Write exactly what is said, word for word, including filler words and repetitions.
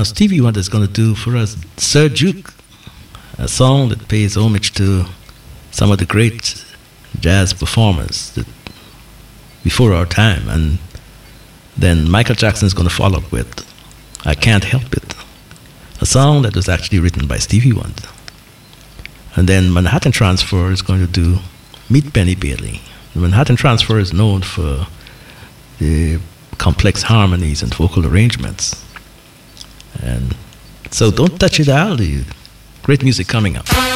now Stevie Wonder is going to do for us Sir Duke, a song that pays homage to some of the great jazz performers that before our time. And then Michael Jackson is going to follow up with I Can't Help It, a song that was actually written by Stevie Wonder. And then Manhattan Transfer is going to do Meet Benny Bailey. The Manhattan Transfer is known for the complex harmonies and vocal arrangements. And so don't touch it out. Great music coming up.